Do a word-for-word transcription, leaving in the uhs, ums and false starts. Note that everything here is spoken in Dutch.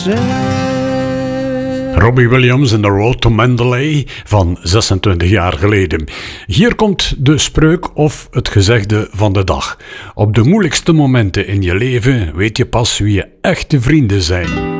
Robbie Williams in The Road to Mandalay van zesentwintig jaar geleden. Hier komt de spreuk of het gezegde van de dag. Op de moeilijkste momenten in je leven weet je pas wie je echte vrienden zijn.